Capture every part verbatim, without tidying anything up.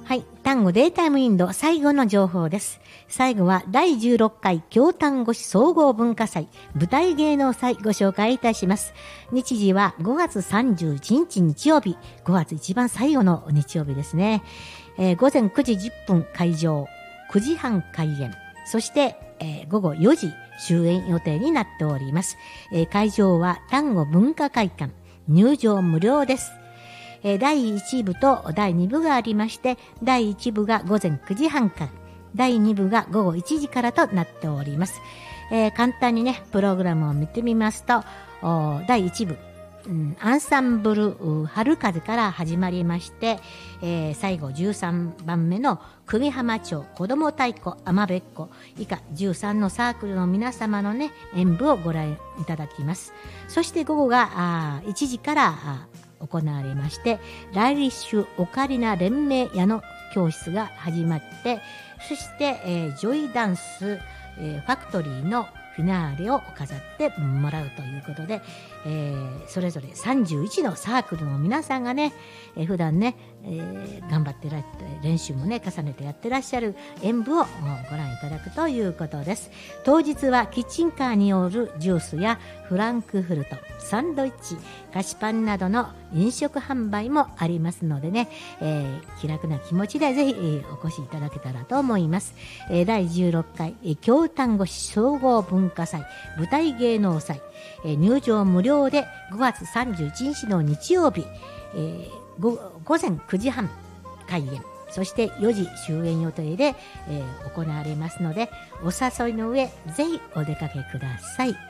はい。単語データイムインド最後の情報です。最後はだいじゅうろっかい京単語史総合文化祭舞台芸能祭ご紹介いたします。日時はごがつさんじゅういちにち日曜日。ごがつ一番最後の日曜日ですね。えー、午前くじじゅっぷん会場、くじはん開演。そして、えー、ごごよじ終演予定になっております。えー、会場は単語文化会館。入場無料です。だいいち部とだいに部がありまして、だいいち部がごぜんくじはんから、だいに部がごごいちじからとなっております。えー、簡単にね、プログラムを見てみますと、だいいち部、うん、アンサンブル春風から始まりまして、えー、最後じゅうさんばんめの久美浜町子ども太鼓雨べっこ以下じゅうさんのサークルの皆様のね演舞をご覧いただきます。そして午後があいちじからあ行われまして、ライリッシュオカリナ連盟屋の教室が始まって、そして、えー、ジョイダンス、えー、ファクトリーのフィナーレを飾ってもらうということで、えー、それぞれさんじゅういちのサークルの皆さんがね、えー、普段ね、えー、頑張ってらって練習もね重ねてやってらっしゃる演舞をご覧いただくということです。当日はキッチンカーによるジュースやフランクフルト、サンドイッチ、菓子パンなどの飲食販売もありますのでね、えー、気楽な気持ちでぜひ、えー、お越しいただけたらと思います。えー、だいじゅうろっかい、えー、京単語史総合文化祭舞台芸能祭、えー、入場無料でごがつさんじゅういちにちの日曜日、えー、ご午前くじはん開演、そしてよじ終演予定で、えー、行われますので、お誘いの上ぜひお出かけください。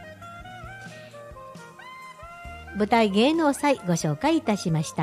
舞台芸能祭ご紹介いたしました。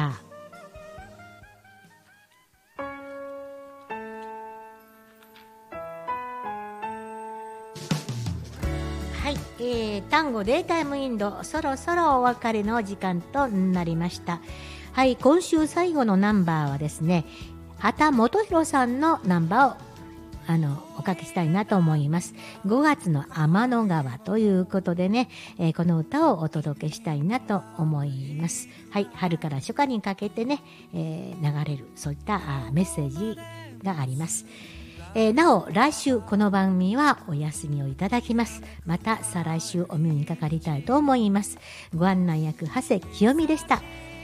はい、えー、単語データイムインドそろそろお別れの時間となりました。はい、今週最後のナンバーはですね、畑基博さんのナンバーをあのおかけしたいなと思います。ごがつの天の川ということでね、えー、この歌をお届けしたいなと思います。はい、春から初夏にかけてね、えー、流れるそういったあメッセージがあります。えー、なお来週この番組はお休みをいただきます。また再来週お目にかかりたいと思います。ご案内役長谷清美でした。